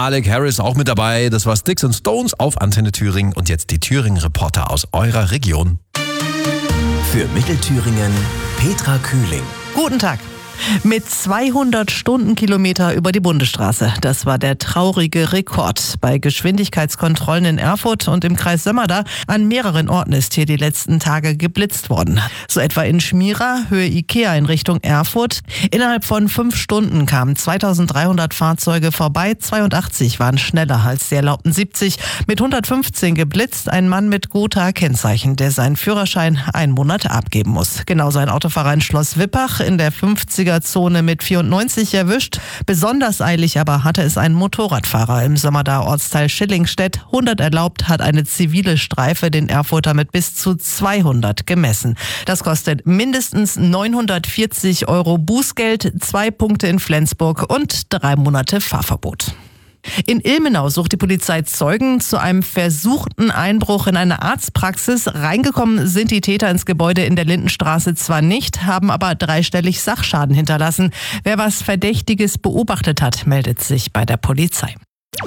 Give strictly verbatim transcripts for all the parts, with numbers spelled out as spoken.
Malik Harris auch mit dabei. Das war Sticks and Stones auf Antenne Thüringen. Und jetzt die Thüringen-Reporter aus eurer Region. Für Mittelthüringen Petra Kühling. Guten Tag. Mit zweihundert Stundenkilometer über die Bundesstraße. Das war der traurige Rekord. Bei Geschwindigkeitskontrollen in Erfurt und im Kreis Sömmerda an mehreren Orten ist hier die letzten Tage geblitzt worden. So etwa in Schmira, Höhe Ikea in Richtung Erfurt. Innerhalb von fünf Stunden kamen zweitausenddreihundert Fahrzeuge vorbei. zweiundachtzig waren schneller als die erlaubten siebzig. Mit hundertfünfzehn geblitzt ein Mann mit Gotha-Kennzeichen, der seinen Führerschein einen Monat abgeben muss. Genauso ein Autofahrer in Schloss Wippach in der fünfziger Zone mit vierundneunzig erwischt. Besonders eilig aber hatte es ein Motorradfahrer im Sömmerda Ortsteil Schillingstedt. hundert erlaubt, hat eine zivile Streife den Erfurter mit bis zu zweihundert gemessen. Das kostet mindestens neunhundertvierzig Euro Bußgeld, zwei Punkte in Flensburg und drei Monate Fahrverbot. In Ilmenau sucht die Polizei Zeugen zu einem versuchten Einbruch in eine Arztpraxis. Reingekommen sind die Täter ins Gebäude in der Lindenstraße zwar nicht, haben aber dreistellig Sachschaden hinterlassen. Wer was Verdächtiges beobachtet hat, meldet sich bei der Polizei.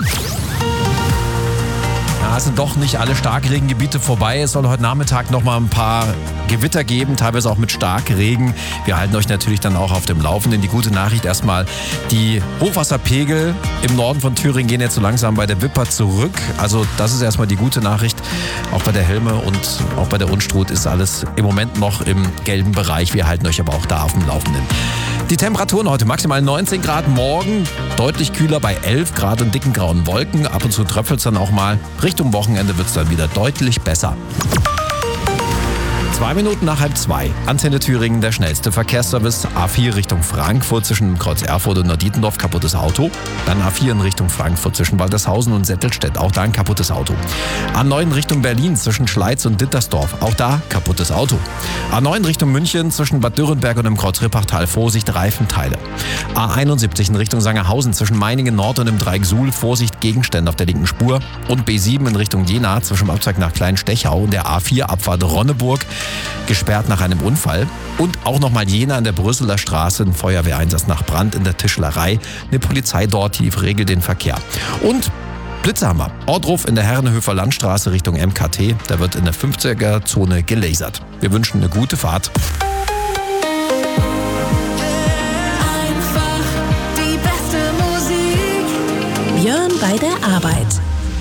Ja, es sind doch nicht alle Starkregengebiete vorbei. Es soll heute Nachmittag noch mal ein paar Gewitter geben, teilweise auch mit Starkregen. Wir halten euch natürlich dann auch auf dem Laufenden. Die gute Nachricht erstmal, die Hochwasserpegel im Norden von Thüringen gehen jetzt so langsam bei der Wipper zurück. Also das ist erstmal die gute Nachricht. Auch bei der Helme und auch bei der Unstrut ist alles im Moment noch im gelben Bereich. Wir halten euch aber auch da auf dem Laufenden. Die Temperaturen heute maximal neunzehn Grad, morgen deutlich kühler bei elf Grad und dicken grauen Wolken. Ab und zu tröpfelt es dann auch mal. Richtung Wochenende wird es dann wieder deutlich besser. Zwei Minuten nach halb zwei. Antenne Thüringen, der schnellste Verkehrsservice. A vier Richtung Frankfurt zwischen Kreuz Erfurt und Neudietendorf, kaputtes Auto. Dann A vier in Richtung Frankfurt zwischen Waltershausen und Settelstedt, auch da ein kaputtes Auto. A neun Richtung Berlin zwischen Schleiz und Dittersdorf, auch da kaputtes Auto. A neun Richtung München zwischen Bad Dürrenberg und dem Kreuz Rippachtal, Vorsicht, Reifenteile. A einundsiebzig in Richtung Sangerhausen zwischen Meiningen Nord und dem Dreieck Suhl, Vorsicht, Gegenstände auf der linken Spur. Und B sieben in Richtung Jena zwischen dem Abzweig nach Kleinstechau und der A vier Abfahrt Ronneburg, gesperrt nach einem Unfall. Und auch nochmal Jena an der Brüsseler Straße, ein Feuerwehreinsatz nach Brand in der Tischlerei. Eine Polizei dort, die regelt den Verkehr. Und Blitze haben wir. Ortruf in der Herrenhöfer Landstraße Richtung M K T. Da wird in der fünfziger Zone gelasert. Wir wünschen eine gute Fahrt.